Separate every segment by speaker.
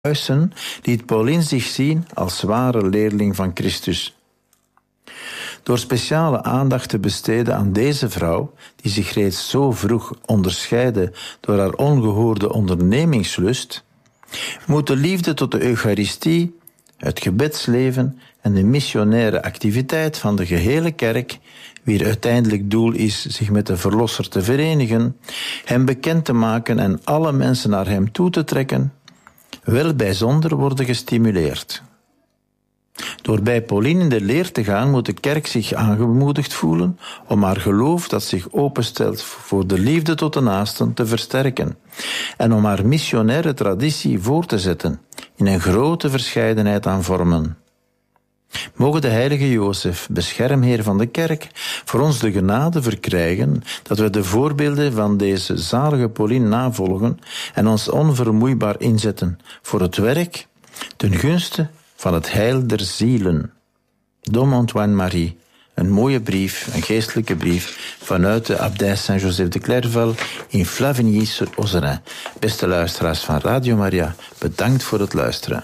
Speaker 1: Huyssen liet Pauline zich zien als ware leerling van Christus. Door speciale aandacht te besteden aan deze vrouw, die zich reeds zo vroeg onderscheidde door haar ongehoorde ondernemingslust, moet de liefde tot de Eucharistie, het gebedsleven en de missionaire activiteit van de gehele kerk, wier uiteindelijk doel is zich met de Verlosser te verenigen, hem bekend te maken en alle mensen naar hem toe te trekken, wel bijzonder worden gestimuleerd. Door bij Pauline in de leer te gaan, moet de kerk zich aangemoedigd voelen om haar geloof dat zich openstelt voor de liefde tot de naasten te versterken en om haar missionaire traditie voor te zetten in een grote verscheidenheid aan vormen. Mogen de heilige Jozef, beschermheer van de kerk, voor ons de genade verkrijgen dat we de voorbeelden van deze zalige Pauline navolgen en ons onvermoeibaar inzetten voor het werk ten gunste van het heil der zielen. Dom Antoine Marie, een mooie brief, een geestelijke brief, vanuit de abdij Saint-Joseph de Clairval in Flavigny-sur-Ozerain. Beste luisteraars van Radio Maria, bedankt voor het luisteren.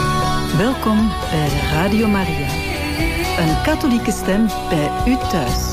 Speaker 2: Welkom bij Radio Maria, een katholieke stem bij u thuis.